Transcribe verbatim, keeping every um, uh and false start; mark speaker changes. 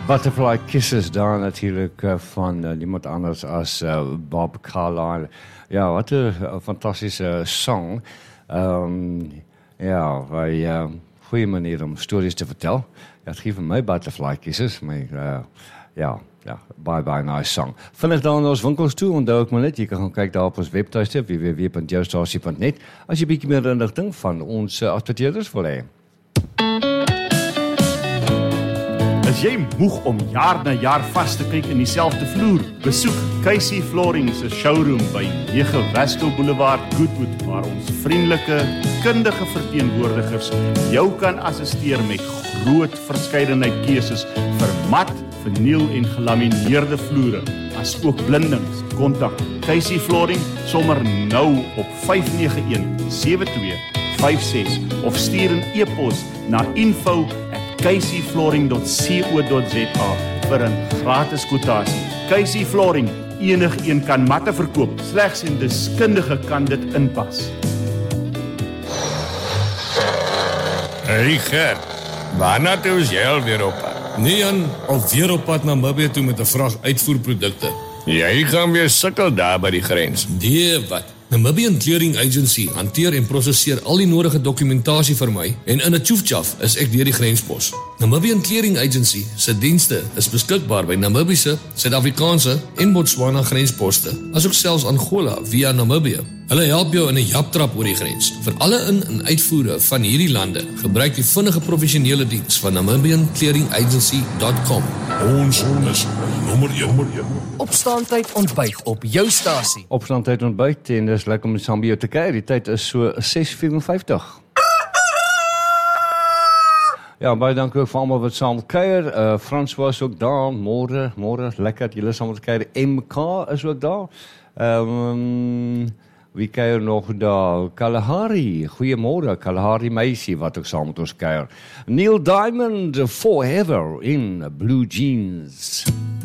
Speaker 1: Butterfly Kisses daar natuurlijk uh, van uh, niemand anders als uh, Bob Carlyle. Ja, wat een uh, fantastische song. Um, ja, wij, uh, goede manier om stories te vertellen. Ja, het geeft mij Butterfly Kisses, maar uh, ja, ja, bye bye nice song. Vinnig dan naar ons winkels toe, onthou ek maar net, jy kan gaan kyk daar op ons webtuiste, w w w punt jou stasie punt net, as jy bietjie meer inligting van ons uh, adverteerders wil hê.
Speaker 2: As jy moeg om jaar na jaar vas te kyk in dieselfde vloer, besoek Casey Flooring se showroom by nege Westel Boulevard, Goodwood, waar ons vriendelike, kundige verteenwoordigers jou kan assisteer met groot verskeidenheid keuses vir mat, verniel en gelamineerde vloere, as ook blindings. Kontak Casey Flooring sommer nou op vyf nege een sewe twee vyf ses of stuur 'n e-pos na info at casey flooring dot co dot za vir 'n gratis kwotasie. Casey Flooring, enigeen kan matte verkoop, slegs 'n deskundige kan dit inpas.
Speaker 3: Hey Gert, waarna toe is jy alweer op pad?
Speaker 4: Nee Jan, alweer op pad na Namibië toe met 'n vrag uitvoerprodukte.
Speaker 3: Jy gaan weer sukkel daar by die grens.
Speaker 4: Nee, wat? Namibian Clearing Agency hanteer en prosesseer al die nodige dokumentasie vir my en in 'n tjoefjaf is ek deur die grenspos. Namibian Clearing Agency se dienste is beskikbaar by Namibiese, Suid-Afrikaanse en Botswana grensposte, asook selfs Angola via Namibië. Hulle help jou in 'n japtrap oor die grens. Vir alle in- en uitvoere van hierdie lande, gebruik die vinnige professionele diens van namibian clearing agency dot com.
Speaker 5: Ons is nommer een.
Speaker 6: Opstaantyd ontbyt op jou stasie.
Speaker 1: Opstaantyd ontbyt en dis lekker om saam by jou te kuier. Die tyd is so ses vyfenvyftig. Ja, baie dankie ook vir almal wat saam kuier. Uh, Frans was ook daar, môre, môre, lekker dat julle saam met kuier. M K is ook daar. Um, wie kuier nog daar? Kalahari, goeiemôre, Kalahari meisie wat ook saam met ons kuier. Neil Diamond, Forever in Blue Jeans.